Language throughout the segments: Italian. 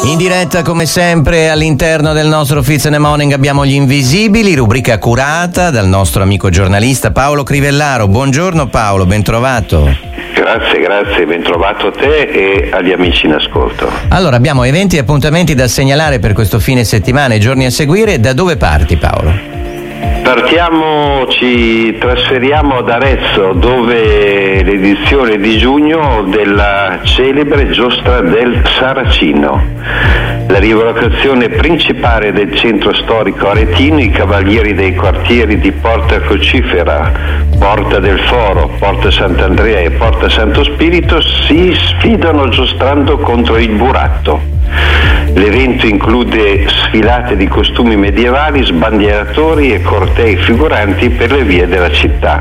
In diretta come sempre all'interno del nostro Fizz in the Morning abbiamo Gli Invisibili, rubrica curata dal nostro amico giornalista Paolo Crivellaro. Buongiorno Paolo, ben trovato. Grazie, ben trovato a te e agli amici in ascolto. Allora, abbiamo eventi e appuntamenti da segnalare per questo fine settimana e giorni a seguire. Da dove parti, Paolo? Ci trasferiamo ad Arezzo, dove l'edizione di giugno della celebre Giostra del Saracino. La rivocazione principale del centro storico aretino, i cavalieri dei quartieri di Porta Crocifera, Porta del Foro, Porta Sant'Andrea e Porta Santo Spirito si sfidano giostrando contro il buratto. L'evento include sfilate di costumi medievali, sbandieratori e cortei figuranti per le vie della città.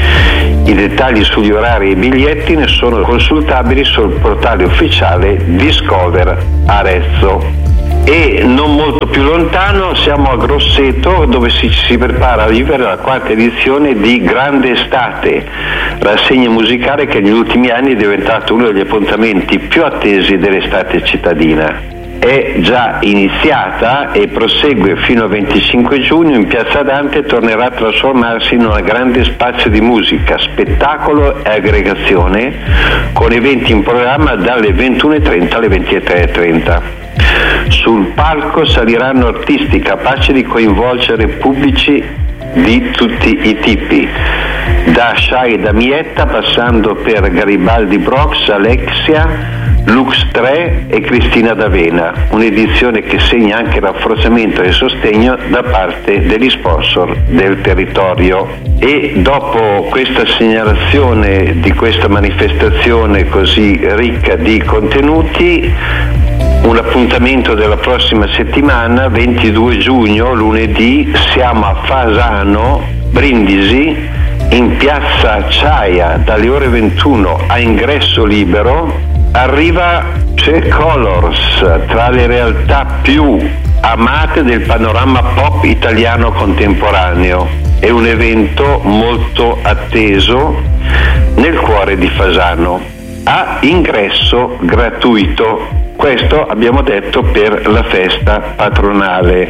I dettagli sugli orari e i biglietti ne sono consultabili sul portale ufficiale Discover Arezzo. E non molto più lontano siamo a Grosseto, dove si prepara a vivere la quarta edizione di Grande Estate, rassegna musicale che negli ultimi anni è diventato uno degli appuntamenti più attesi dell'estate cittadina. È già iniziata e prosegue fino al 25 giugno in Piazza Dante e tornerà a trasformarsi in un grande spazio di musica, spettacolo e aggregazione, con eventi in programma dalle 21.30 alle 23.30. Sul palco saliranno artisti capaci di coinvolgere pubblici di tutti i tipi, da Shai Damietta passando per Garibaldi Brox, Alexia, Lux 3 e Cristina D'Avena, un'edizione che segna anche rafforzamento e sostegno da parte degli sponsor del territorio. E dopo questa segnalazione di questa manifestazione così ricca di contenuti, un appuntamento della prossima settimana, 22 giugno, lunedì, siamo a Fasano, Brindisi, in piazza Ciaia, dalle ore 21 a ingresso libero. Arriva C'è Colors, tra le realtà più amate del panorama pop italiano contemporaneo. È un evento molto atteso nel cuore di Fasano. A ingresso gratuito. Questo abbiamo detto per la festa patronale.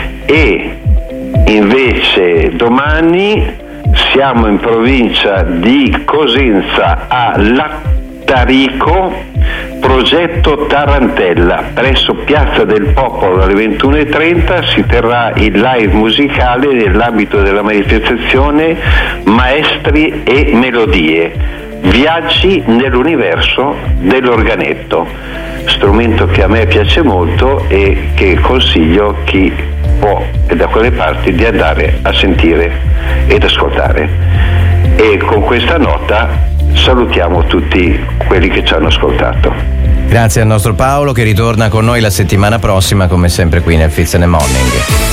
E invece domani siamo in provincia di Cosenza a Lattarico, progetto Tarantella, presso Piazza del Popolo alle 21.30 si terrà il live musicale nell'ambito della manifestazione Maestri e Melodie, viaggi nell'universo dell'organetto, strumento che a me piace molto e che consiglio chi può e da quelle parti di andare a sentire ed ascoltare. E con questa nota salutiamo tutti quelli che ci hanno ascoltato. Grazie al nostro Paolo che ritorna con noi la settimana prossima come sempre qui nel Fizz in the Morning.